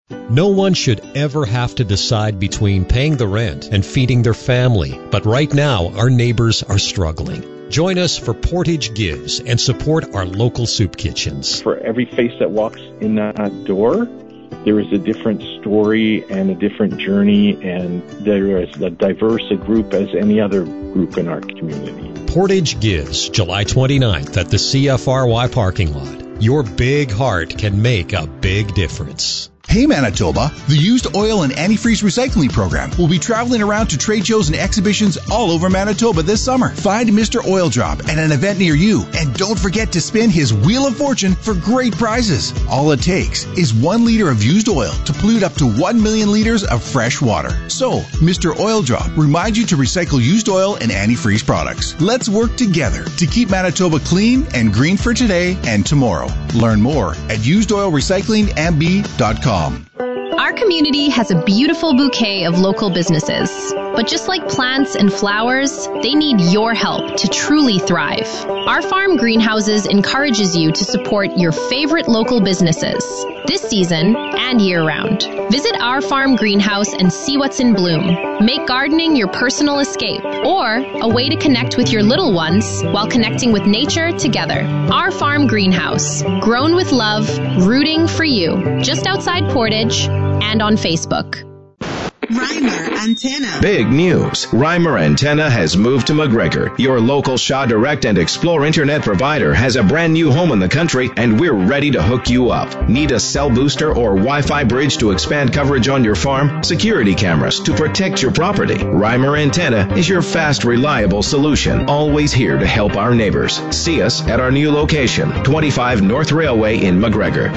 No one should ever have to decide between paying the rent and feeding their family, but right now our neighbors are struggling. Join us for Portage Gives and support our local soup kitchens. For every face that walks in that door, there is a different story and a different journey, and there is as diverse a group as any other group in our community. Portage Gives, July 29th at the CFRY parking lot. Your big heart can make a big difference. Hey Manitoba, the Used Oil and Antifreeze Recycling Program will be traveling around to trade shows and exhibitions all over Manitoba this summer. Find Mr. Oil Drop at an event near you, and don't forget to spin his Wheel of Fortune for great prizes. All it takes is 1 liter of used oil to pollute up to 1 million liters of fresh water. So, Mr. Oil Drop reminds you to recycle used oil and antifreeze products. Let's work together to keep Manitoba clean and green for today and tomorrow. Learn more at usedoilrecyclingmb.com. Our community has a beautiful bouquet of local businesses, but just like plants and flowers, they need your help to truly thrive. Our farm greenhouses encourages you to support your favorite local businesses this season and year-round. Visit our farm greenhouse and see what's in bloom. Make gardening your personal escape or a way to connect with your little ones while connecting with nature together. Our farm greenhouse, grown with love, rooting for you, just outside Portage and on Facebook. Reimer Antenna. Big news. Reimer Antenna has moved to McGregor. Your local Shaw Direct and Explore internet provider has a brand new home in the country, and we're ready to hook you up. Need a cell booster or Wi-Fi bridge to expand coverage on your farm? Security cameras to protect your property? Reimer Antenna is your fast, reliable solution. Always here to help our neighbors. See us at our new location, 25 North Railway in McGregor.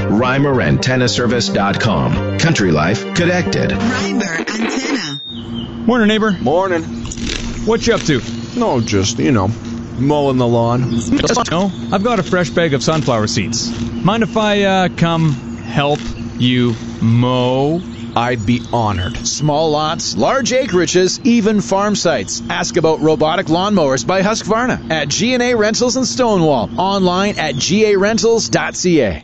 ReimerAntennaService.com. Country Life connected. Reimer Antenna. Morning, neighbor. Morning. What you up to? No, just, mowing the lawn. No, I've got a fresh bag of sunflower seeds. Mind if I come help you mow? I'd be honored. Small lots, large acreages, even farm sites. Ask about robotic lawnmowers by Husqvarna at G&A Rentals in Stonewall. Online at garentals.ca.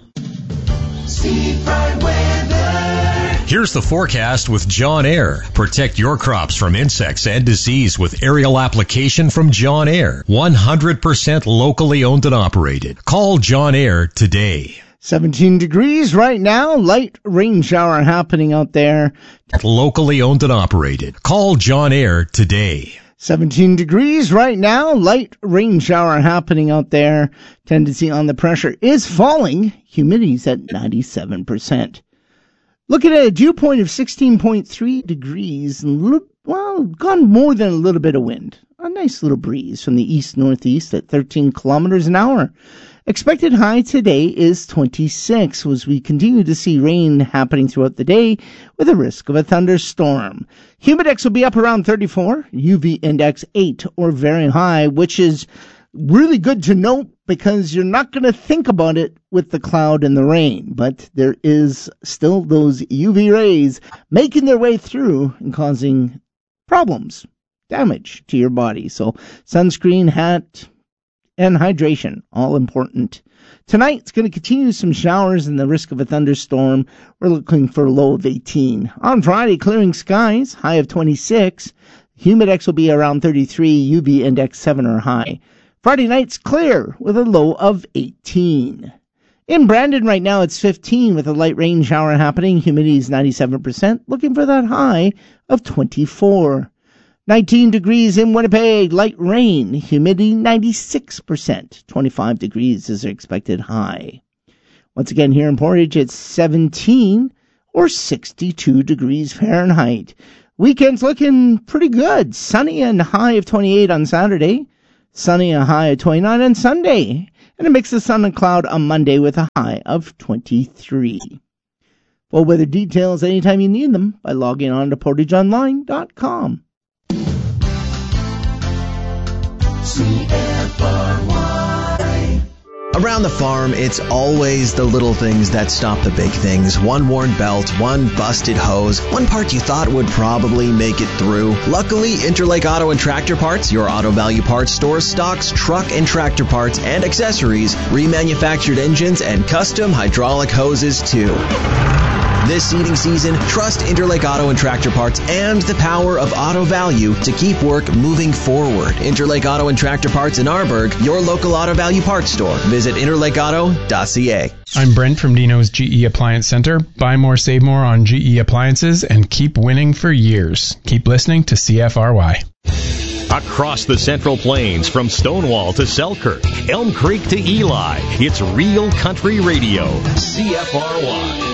Seafront weather. Here's the forecast with John Air. Protect your crops from insects and disease with aerial application from John Air. 100% locally owned and operated. Call John Air today. 17 degrees right now. Light rain shower happening out there. Locally owned and operated. Call John Air today. 17 degrees right now. Light rain shower happening out there. Tendency on the pressure is falling. Humidity's at 97%. Looking at a dew point of 16.3 degrees, gone more than a little bit of wind. A nice little breeze from the east-northeast at 13 kilometers an hour. Expected high today is 26 as we continue to see rain happening throughout the day with a risk of a thunderstorm. Humidex will be up around 34, UV index 8 or very high, which is really good to note because you're not going to think about it with the cloud and the rain, but there is still those UV rays making their way through and causing problems, damage to your body. So sunscreen, hat, and hydration, all important. Tonight, it's going to continue some showers and the risk of a thunderstorm. We're looking for a low of 18. On Friday, clearing skies, high of 26. Humidex will be around 33, UV index 7 or high. Friday night's clear with a low of 18. In Brandon right now, it's 15 with a light rain shower happening. Humidity is 97%. Looking for that high of 24. 19 degrees in Winnipeg, light rain. Humidity 96%. 25 degrees is the expected high. Once again, here in Portage, it's 17 or 62 degrees Fahrenheit. Weekend's looking pretty good. Sunny and high of 28 on Saturday. Sunny, a high of 29 on Sunday. And a mix of sun and cloud on Monday with a high of 23. Full weather details anytime you need them by logging on to portageonline.com. CFRY. Around the farm, it's always the little things that stop the big things. One worn belt, one busted hose, one part you thought would probably make it through. Luckily, Interlake Auto and Tractor Parts, your Auto Value Parts store, stocks truck and tractor parts and accessories, remanufactured engines, and custom hydraulic hoses too. this seeding season, trust Interlake Auto and Tractor Parts and the power of auto value to keep work moving forward. Interlake Auto and Tractor Parts in Arborg, your local auto value parts store. Visit interlakeauto.ca. I'm Brent from Dino's GE Appliance Center. Buy more, save more on GE appliances and keep winning for years. Keep listening to CFRY. Across the Central Plains, from Stonewall to Selkirk, Elm Creek to Eli, it's Real Country Radio, CFRY.